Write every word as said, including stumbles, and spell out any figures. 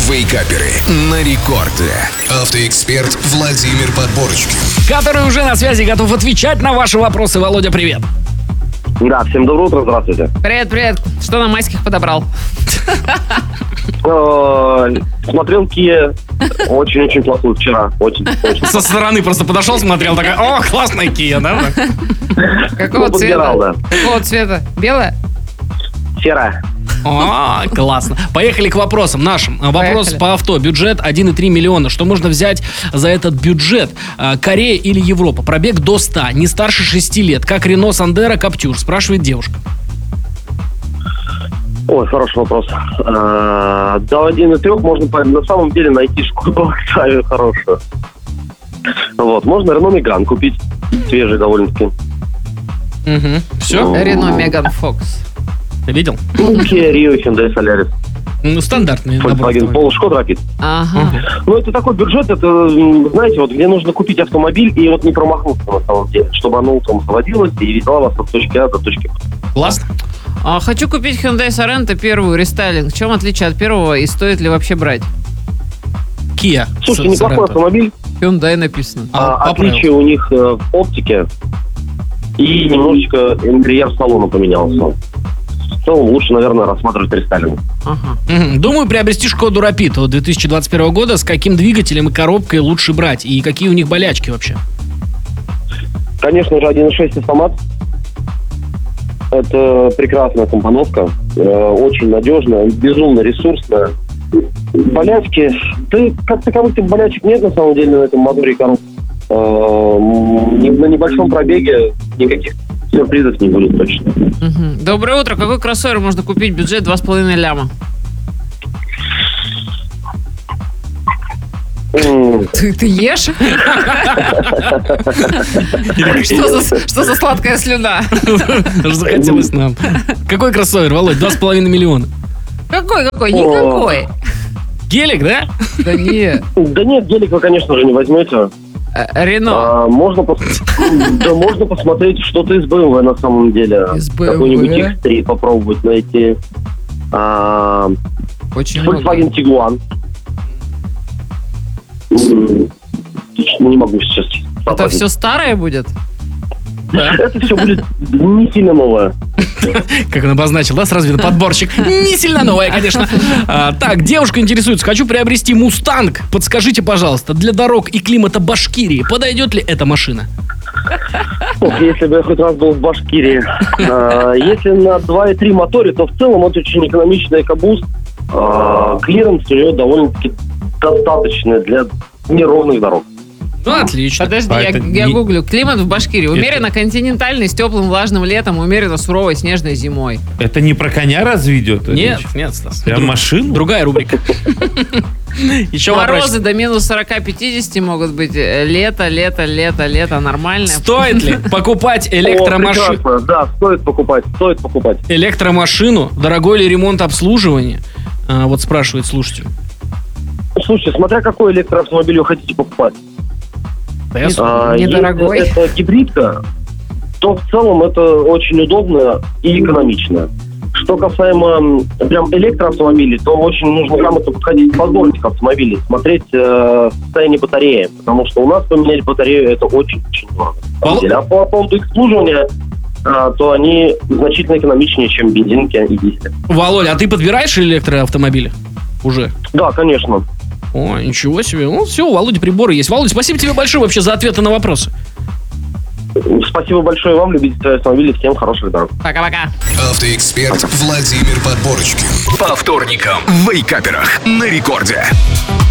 Вейкаперы на рекорде. Автоэксперт Владимир Подборочкин, который уже на связи, готов отвечать на ваши вопросы. Володя, привет. Да, всем доброе утро, здравствуйте. Привет, привет. Что на майских подобрал? Смотрел Kia очень-очень плохую вчера. Очень, очень. Со стороны просто подошел, смотрел, такая: о, классная Kia, да? Какого Ну, подбирал, цвета? да. Какого цвета? Белая? Серая. О, классно. Поехали к вопросам нашим. Вопрос Поехали. по авто. Бюджет один и три миллиона. Что можно взять за этот бюджет? А, Корея или Европа? Пробег до ста, не старше шести лет. Как Рено, Сандеро, Каптюр? Спрашивает девушка. Ой, хороший вопрос. А, До один и трех можно на самом деле найти Шкоду Октавию хорошую. Вот, можно Рено Меган купить. Свежий довольно-таки. Угу. Все? Рено Меган Фокс. Ты видел? Ну, Kia Rio, Hyundai Solaris, Ну, стандартный набор. Volkswagen Polo, Шкода Rapid. Ага. Ну, это такой бюджет, это, м, знаете, вот где нужно купить автомобиль и вот не промахнуться на самом деле, чтобы оно утром заводилось и везла вас от точки А до точки Б. Классно. А, хочу купить Hyundai Sorento первую, рестайлинг. В чем отличие от первого и стоит ли вообще брать? Kia. Слушайте, С- неплохой Sorento. автомобиль. Hyundai написано. А, А, поправил. отличие у них э, в оптике и немножечко интерьер салона поменялся. В целом лучше, наверное, рассматривать рестайлинг. Ага. Мгм. Думаю приобрести Шкоду Rapid от две тысячи двадцать первого года. С каким двигателем и коробкой лучше брать? И какие у них болячки вообще? Конечно же, один и шесть автомат. Это прекрасная компоновка, э, очень надежная, безумно ресурсная. Болячки, да как таковых болячек нет на самом деле на этом моторе и коробке. Э, м, на небольшом пробеге никаких сюрпризов не будет точно. Мгм. Доброе утро. Какой кроссовер можно купить? Бюджет два с половиной ляма. М, Ты, ты ешь? Что за, что за сладкая слюна? Аж захотелось нам. Какой кроссовер, Володь? Два с половиной миллиона. Какой, какой? Никакой. Гелик, да? Да не. Да нет, гелик вы, конечно же, не возьмете. Э, Рено. А, можно, пос- да, можно посмотреть что-то из бэ эм вэ на самом деле. Из бэ эм вэ? Какой-нибудь икс три попробовать найти. А, Очень много. Volkswagen Tiguan. М, Не могу сейчас. Это вспомнить. все старое будет? Это все будет не сильно новое. Как он обозначил, да, сразу видно подборщик. Не сильно новая, конечно. А, так, девушка интересуется. Хочу приобрести Мустанг. Подскажите, пожалуйста, для дорог и климата Башкирии подойдет ли эта машина? Ох, если бы я хоть раз был в Башкирии. А, Если на два и три моторе, то в целом это очень экономичный экобуст. А, Клиренс у него довольно-таки достаточный для неровных дорог. Ну, отлично. Подожди, А я, это я не- гуглю. Климат в Башкирии. Умеренно континентальный, с теплым влажным летом, умеренно суровой снежной зимой. Это не про коня разве идет? Нет, речь? нет, Стас. Прям машину? Другая рубрика. Еще вопрос. Морозы до минус сорок-пятьдесят могут быть. Э, Лето, лето, лето, лето нормальное. Стоит ли покупать О, электромашину? прекрасно. Да, стоит покупать, стоит покупать. Электромашину? Дорогой ли ремонт обслуживания? А, вот спрашивает слушатель. Слушайте, смотря какой электроавтомобиль вы хотите покупать. Да я с- А, Недорогой. Если это гибридка, то в целом это очень удобно и экономично. Что касаемо м, прям электроавтомобилей, то очень нужно грамотно подходить к подборке автомобилей, смотреть э, состояние батареи, потому что у нас поменять батарею это очень-очень дорого. на самом Вол- деле. А по поводу обслуживания, а, то они значительно экономичнее, чем бензинки и дизели. Володя, а ты подбираешь электроавтомобили? Уже. Да, конечно. О, ничего себе. Ну, все, у Володи приборы есть. Володя, спасибо тебе большое вообще за ответы на вопросы. Спасибо большое вам, любите свои автомобили, всем хороших дорог. Пока-пока. автоэксперт Владимир Подборочкин. По вторникам в Вейкаперах на рекорде.